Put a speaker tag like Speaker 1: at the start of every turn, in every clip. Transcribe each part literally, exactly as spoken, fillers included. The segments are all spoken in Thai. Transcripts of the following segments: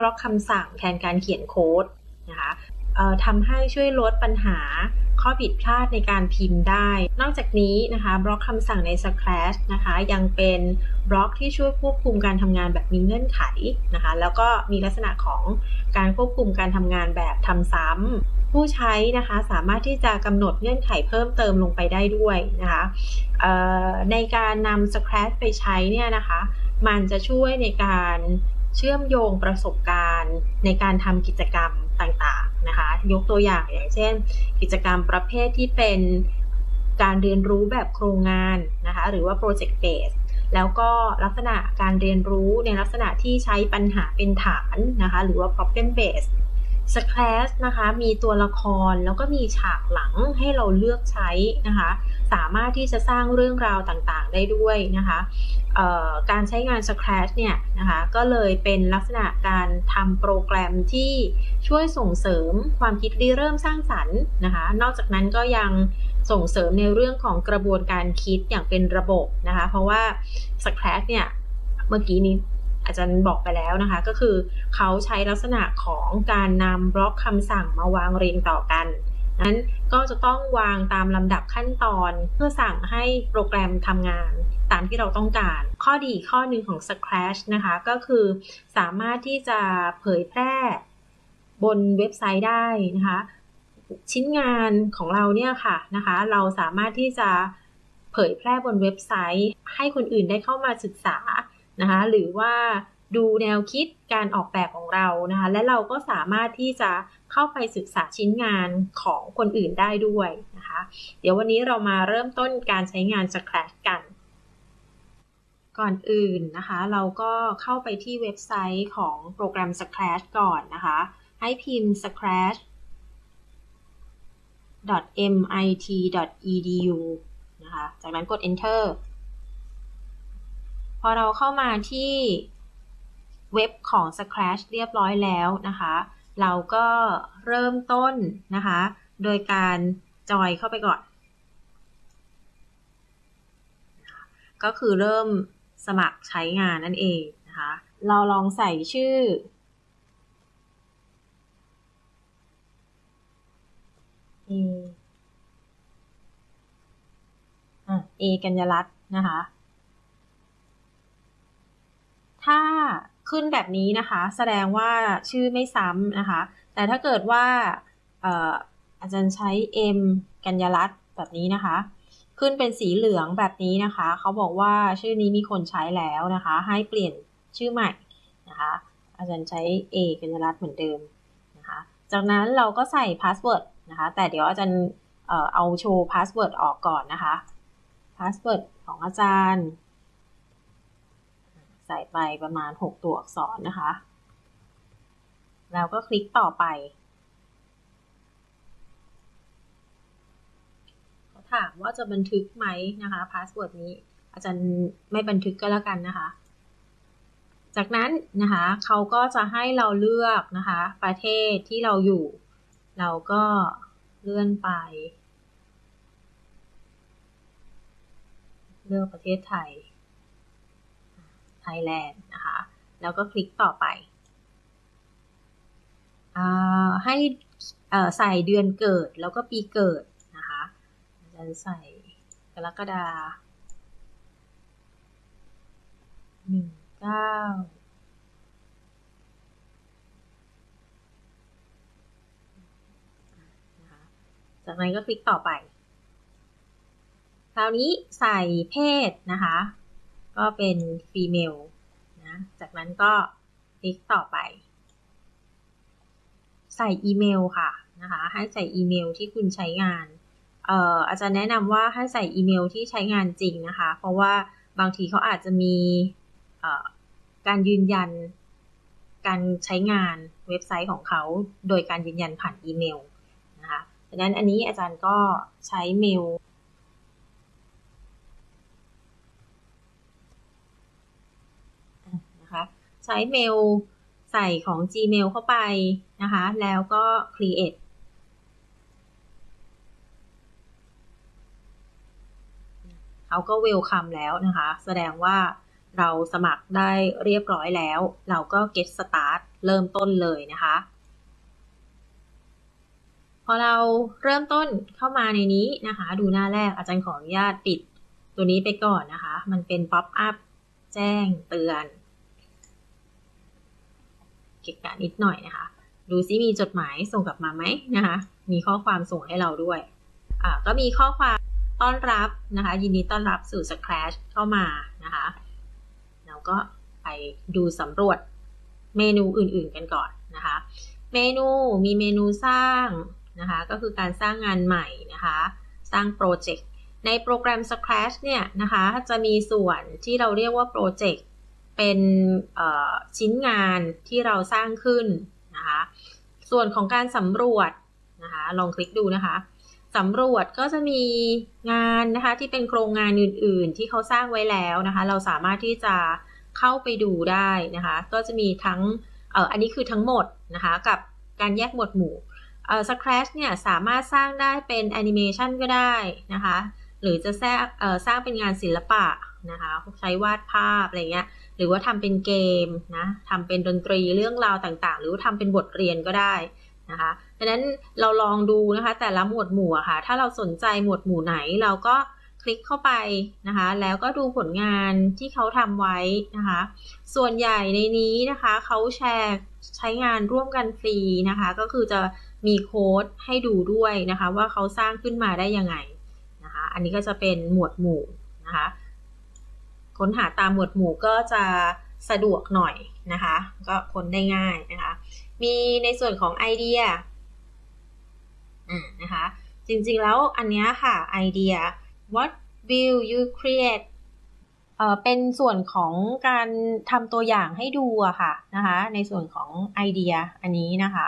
Speaker 1: บล็อกคำสั่งแทนการเขียนโค้ดนะคะทำให้ช่วยลดปัญหาข้อผิดพลาดในการพิมพ์ได้นอกจากนี้นะคะบล็อกคำสั่งใน Scratch นะคะยังเป็นบล็อกที่ช่วยควบคุมการทำงานแบบมีเงื่อนไขนะคะแล้วก็มีลักษณะของการควบคุมการทำงานแบบทำซ้ำผู้ใช้นะคะสามารถที่จะกำหนดเงื่อนไขเพิ่มเติมลงไปได้ด้วยนะคะในการนำ Scratch ไปใช้เนี่ยนะคะมันจะช่วยในการเชื่อมโยงประสบการณ์ในการทำกิจกรรมต่างๆนะคะยกตัวอย่างอย่างเช่นกิจกรรมประเภทที่เป็นการเรียนรู้แบบโครงงานนะคะหรือว่า project based แล้วก็ลักษณะการเรียนรู้ในลักษณะที่ใช้ปัญหาเป็นฐานนะคะหรือว่า problem based Scratch นะคะมีตัวละครแล้วก็มีฉากหลังให้เราเลือกใช้นะคะสามารถที่จะสร้างเรื่องราวต่างๆได้ด้วยนะคะการใช้งาน Scratch เนี่ยนะคะก็เลยเป็นลักษณะการทำโปรแกรมที่ช่วยส่งเสริมความคิดริเริ่มสร้างสรรค์นะคะนอกจากนั้นก็ยังส่งเสริมในเรื่องของกระบวนการคิดอย่างเป็นระบบนะคะเพราะว่า Scratch เนี่ยเมื่อกี้นี้อาจารย์บอกไปแล้วนะคะก็คือเขาใช้ลักษณะของการนำบล็อกคำสั่งมาวางเรียงต่อกันนั้นก็จะต้องวางตามลำดับขั้นตอนเพื่อสั่งให้โปรแกรมทำงานตามที่เราต้องการข้อดีข้อหนึ่งของ Scratch นะคะก็คือสามารถที่จะเผยแพร่บนเว็บไซต์ได้นะคะชิ้นงานของเราเนี่ยค่ะนะคะเราสามารถที่จะเผยแพร่บนเว็บไซต์ให้คนอื่นได้เข้ามาศึกษานะคะหรือว่าดูแนวคิดการออกแบบของเรานะคะและเราก็สามารถที่จะเข้าไปศึกษาชิ้นงานของคนอื่นได้ด้วยนะคะเดี๋ยววันนี้เรามาเริ่มต้นการใช้งาน Scratch กันก่อนอื่นนะคะเราก็เข้าไปที่เว็บไซต์ของโปรแกรม Scratch ก่อนนะคะให้พิมพ์ scratch ดอท เอ็ม ไอ ที ดอท อี ดี ยู นะคะจากนั้นกด enter พอเราเข้ามาที่เว็บของ Scratch เรียบร้อยแล้วนะคะเราก็เริ่มต้นนะคะโดยการจอยเข้าไปก่อนก็คือเริ่มสมัครใช้งานนั่นเองนะคะเราลองใส่ชื่อ A อ่ะ A กัญญรัตน์นะคะถ้าขึ้นแบบนี้นะคะแสดงว่าชื่อไม่ซ้ำนะคะแต่ถ้าเกิดว่าอาจารย์ใช้ M กัญญรัตน์แบบนี้นะคะขึ้นเป็นสีเหลืองแบบนี้นะคะเขาบอกว่าชื่อนี้มีคนใช้แล้วนะคะให้เปลี่ยนชื่อใหม่นะคะอาจารย์ใช้ A กัญญรัตน์เหมือนเดิมนะคะจากนั้นเราก็ใส่พาสเวิร์ดนะคะแต่เดี๋ยวอาจารย์เอาโชว์พาสเวิร์ดออกก่อนนะคะพาสเวิร์ดของอาจารย์ใส่ไปประมาณหกตัวอักษรนะคะแล้วก็คลิกต่อไปเขาถามว่าจะบันทึกไหมนะคะพาสเวิร์ดนี้อาจารย์ไม่บันทึกก็แล้วกันนะคะจากนั้นนะคะเขาก็จะให้เราเลือกนะคะประเทศที่เราอยู่เราก็เลื่อนไปเลือกประเทศไทยไทยแลนด์นะคะแล้วก็คลิกต่อไปให้ใส่เดือนเกิดแล้วก็ปีเกิดนะคะจะใส่กรกฎาคมหนึ่งเก้านะคะจากนั้นก็คลิกต่อไปคราวนี้ใส่เพศนะคะก็เป็นฟีเมลนะจากนั้นก็คลิกต่อไปใส่อีเมลค่ะนะคะให้ใส่อีเมลที่คุณใช้งานเอ่ออาจารย์แนะนำว่าให้ใส่อีเมลที่ใช้งานจริงนะคะเพราะว่าบางทีเขาอาจจะมีเอ่อการยืนยันการใช้งานเว็บไซต์ของเขาโดยการยืนยันผ่านอีเมลนะคะดังนั้นอันนี้อาจารย์ก็ใช้เมลนะคะใช้เมลใส่ของ Gmail เข้าไปนะคะแล้วก็ create เขาก็ welcome แล้วนะคะแสดงว่าเราสมัครได้เรียบร้อยแล้วเราก็ get start เริ่มต้นเลยนะคะพอเราเริ่มต้นเข้ามาในนี้นะคะดูหน้าแรกอาจารย์ขออนุญาตปิดตัวนี้ไปก่อนนะคะมันเป็น pop up แจ้งเตือนเก็บการนิดหน่อยนะคะดูซิมีจดหมายส่งกลับมาไหมนะคะมีข้อความส่งให้เราด้วยอ่าก็มีข้อความต้อนรับนะคะยินดีต้อนรับสู่ Scratch เข้ามานะคะเราก็ไปดูสำรวจเมนูอื่นๆกันก่อนนะคะเมนูมีเมนูสร้างนะคะก็คือการสร้างงานใหม่นะคะสร้างโปรเจกต์ในโปรแกรม Scratch เนี่ยนะคะจะมีส่วนที่เราเรียกว่าโปรเจกต์เป็นชิ้นงานที่เราสร้างขึ้นนะคะส่วนของการสำรวจนะคะลองคลิกดูนะคะสำรวจก็จะมีงานนะคะที่เป็นโครงงานอื่นๆที่เขาสร้างไว้แล้วนะคะเราสามารถที่จะเข้าไปดูได้นะคะก็จะมีทั้งเอ่ออันนี้คือทั้งหมดนะคะกับการแยกหมวดหมู่เอ่อ Scratch เนี่ยสามารถสร้างได้เป็นแอนิเมชันก็ได้นะคะหรือจะสร้างเอ่อสร้างเป็นงานศิลปะนะคะใช้วาดภาพอะไรเงี้ยหรือว่าทำเป็นเกมนะทำเป็นดนตรีเรื่องราวต่างๆหรือว่าทำเป็นบทเรียนก็ได้นะคะดังนั้นเราลองดูนะคะแต่ละหมวดหมู่อะค่ะถ้าเราสนใจหมวดหมู่ไหนเราก็คลิกเข้าไปนะคะแล้วก็ดูผลงานที่เขาทำไว้นะคะส่วนใหญ่ในนี้นะคะเขาแชร์ใช้งานร่วมกันฟรีนะคะก็คือจะมีโค้ดให้ดูด้วยนะคะว่าเขาสร้างขึ้นมาได้ยังไงนะคะอันนี้ก็จะเป็นหมวดหมู่นะคะค้นหาตามหมวดหมู่ก็จะสะดวกหน่อยนะคะก็ค้นได้ง่ายนะคะมีในส่วนของไอเดียนะคะจริงๆแล้วอันนี้ค่ะไอเดีย what will you create เอ่อเป็นส่วนของการทำตัวอย่างให้ดูอะค่ะนะคะในส่วนของไอเดียอันนี้นะคะ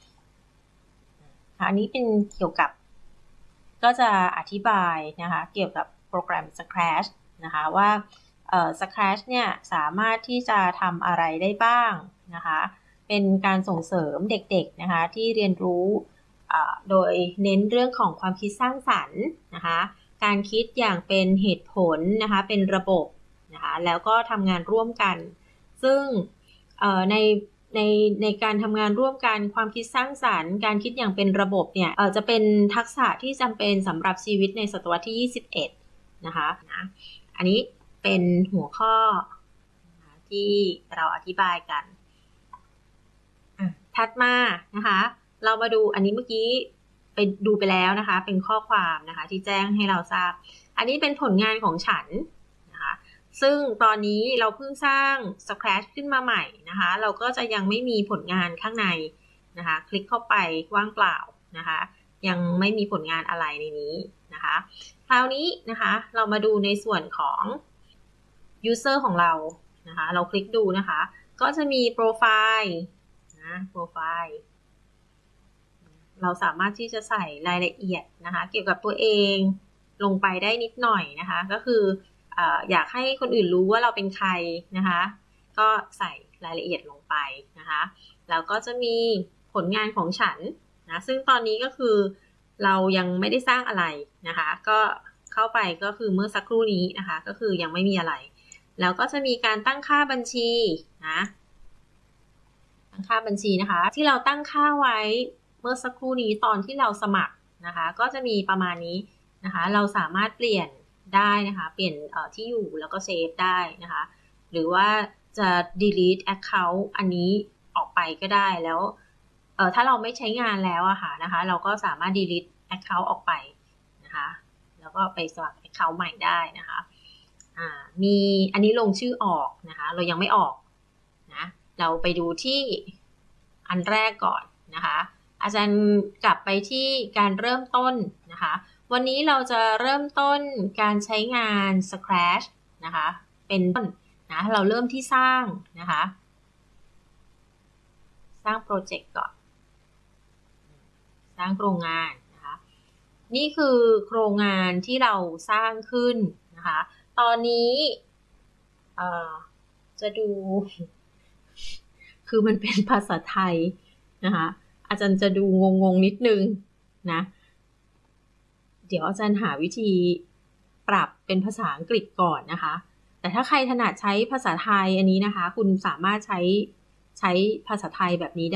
Speaker 1: อันนี้เป็นเกี่ยวกับก็จะอธิบายนะคะเกี่ยวกับโปรแกรม Scratch นะคะว่าเอ่อ Scratch เนี่ยสามารถที่จะทำอะไรได้บ้างนะคะเป็นการส่งเสริมเด็กๆนะคะที่เรียนรู้โดยเน้นเรื่องของความคิดสร้างสรรค์นะคะการคิดอย่างเป็นเหตุผลนะคะเป็นระบบนะคะแล้วก็ทำงานร่วมกันซึ่งในในในการทำงานร่วมกันความคิดสร้างสรรค์การคิดอย่างเป็นระบบเนี่ยจะเป็นทักษะที่จำเป็นสำหรับชีวิตในศตวรรษที่ยี่สิบเอ็ดนะคะนะอันนี้เป็นหัวข้อที่เราอธิบายกันถัดมานะคะเรามาดูอันนี้เมื่อกี้ไปดูไปแล้วนะคะเป็นข้อความนะคะที่แจ้งให้เราทราบอันนี้เป็นผลงานของฉันนะคะซึ่งตอนนี้เราเพิ่งสร้าง Scratch ขึ้นมาใหม่นะคะเราก็จะยังไม่มีผลงานข้างในนะคะคลิกเข้าไปว่างเปล่านะคะยังไม่มีผลงานอะไรในนี้นะคะคราวนี้นะคะเรามาดูในส่วนของ user ของเรานะคะเราคลิกดูนะคะก็จะมีโปรไฟล์นะโปรไฟล์เราสามารถที่จะใส่รายละเอียดนะคะเกี่ยวกับตัวเองลงไปได้นิดหน่อยนะคะก็คือเอ่ออยากให้คนอื่นรู้ว่าเราเป็นใครนะคะก็ใส่รายละเอียดลงไปนะคะแล้วก็จะมีผลงานของฉันนะซึ่งตอนนี้ก็คือเรายังไม่ได้สร้างอะไรนะคะก็เข้าไปก็คือเมื่อสักครู่นี้นะคะก็คือยังไม่มีอะไรแล้วก็จะมีการตั้งค่าบัญชีนะตั้งค่าบัญชีนะคะที่เราตั้งค่าไว้เมื่อสักครู่นี้ตอนที่เราสมัครนะคะก็จะมีประมาณนี้นะคะเราสามารถเปลี่ยนได้นะคะเปลี่ยนที่อยู่แล้วก็เซฟได้นะคะหรือว่าจะ delete account อันนี้ออกไปก็ได้แล้วเอ่อถ้าเราไม่ใช้งานแล้วอะค่ะนะคะเราก็สามารถ delete account ออกไปนะคะแล้วก็ไปสมัคร account ใหม่ได้นะคะอ่ามีอันนี้ลงชื่อออกนะคะเรายังไม่ออกนะเราไปดูที่อันแรกก่อนนะคะอาจารย์กลับไปที่การเริ่มต้นนะคะวันนี้เราจะเริ่มต้นการใช้งาน Scratch นะคะเป็นต้นนะเราเริ่มที่สร้างนะคะสร้างโปรเจกต์ก่อนสร้างโครงงานนะคะนี่คือโครงงานที่เราสร้างขึ้นนะคะตอนนี้เอ่อจะดูคือมันเป็นภาษาไทยนะคะอาจารย์จะดูงงๆนิดนึงนะเดี๋ยวอาจารย์หาวิธีปรับเป็นภาษาอังกฤษก่อนนะคะแต่แต่ถ้าใครถนัดใช้ภาษาไทยอันนี้นะคะคุณสามารถใช้ใช้ภาษาไทยแบบนี้ได้